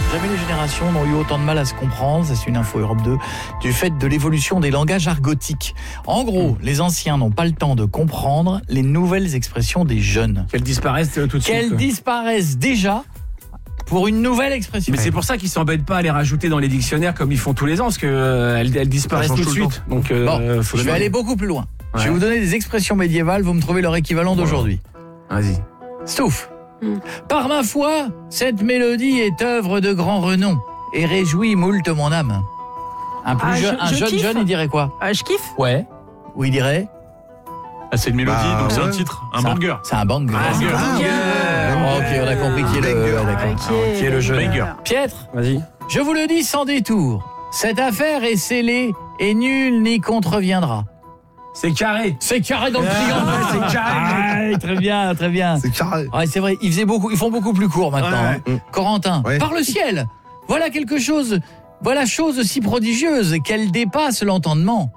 Jamais les générations n'ont eu autant de mal à se comprendre, ça c'est une info Europe 2, du fait de l'évolution des langages argotiques. En gros, les anciens n'ont pas le temps de comprendre les nouvelles expressions des jeunes. Qu'elles disparaissent tout de suite. Qu'elles disparaissent déjà pour une nouvelle expression. Mais c'est pour ça qu'ils s'embêtent pas à les rajouter dans les dictionnaires comme ils font tous les ans, parce que elles disparaissent tout de suite. Donc, je vais aller beaucoup plus loin. Ouais. Je vais vous donner des expressions médiévales, vous me trouvez leur équivalent d'aujourd'hui. Vas-y. Stouff. Par ma foi, cette mélodie est œuvre de grand renom et réjouit moult mon âme. Un jeune, il dirait quoi? Je kiffe. Ouais. Ou il dirait? C'est une mélodie, donc c'est un titre, un banger. C'est un banger. Ok, on a compris qui est le jeune. Piètre, vas-y. Je vous le dis sans détour, cette affaire est scellée et nul n'y contreviendra. C'est carré. C'est carré dans le triangle. C'est carré. Très bien, très bien. C'est carré. Ouais, c'est vrai, ils font beaucoup plus court maintenant. Ouais. Corentin, par le ciel, voilà chose si prodigieuse qu'elle dépasse l'entendement.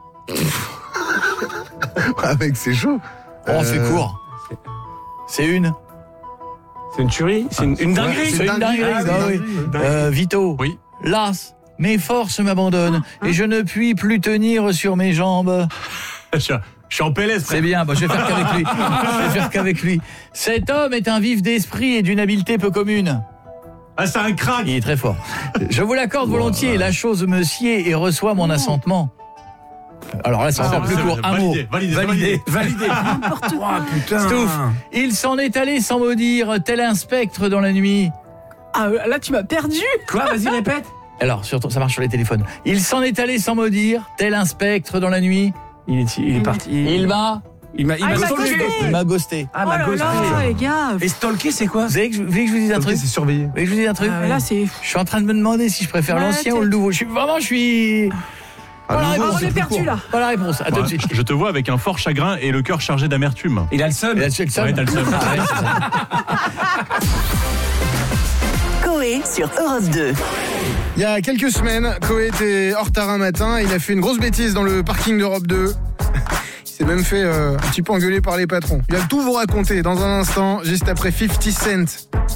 Mec, c'est chaud. C'est court. C'est une tuerie. C'est une dinguerie. C'est une dinguerie. Vito. Oui. Las, mes forces m'abandonnent et je ne puis plus tenir sur mes jambes. Je suis en PLS, frère. C'est bien, je vais faire qu'avec lui. Cet homme est un vif d'esprit et d'une habileté peu commune. Ah, c'est un crack. Il est très fort. Je vous l'accorde volontiers, la chose me sied et reçoit mon assentement. Alors là, c'est encore plus court. Un mot. Validé. N'importe quoi. Putain. Stouff. Il s'en est allé sans mot dire, tel un spectre dans la nuit. Ah, là, tu m'as perdu. Quoi? Vas-y, répète. Alors, surtout, ça marche sur les téléphones. Il s'en est allé sans mot dire, tel un spectre dans la nuit. Il est parti. Il m'a stalké. Il m'a ghosté. Ah, m'a ghosté. Les gars. Et stalker, c'est quoi? Vous voulez que je vous dise un truc? C'est surveillé. Vous voulez que je vous dise un truc? Là, c'est... Je suis en train de me demander si je préfère l'ancien ou le nouveau. On est perdu là. Pas la réponse. À tout de suite. Je te vois avec un fort chagrin et le cœur chargé d'amertume. Il a le seum. Ouais, t'as le seum. Coé sur Europe 2. Il y a quelques semaines, Coé était hors terrain un matin et il a fait une grosse bêtise dans le parking d'Europe 2. Il s'est même fait un petit peu engueuler par les patrons. Il va tout vous raconter dans un instant, juste après 50 Cent.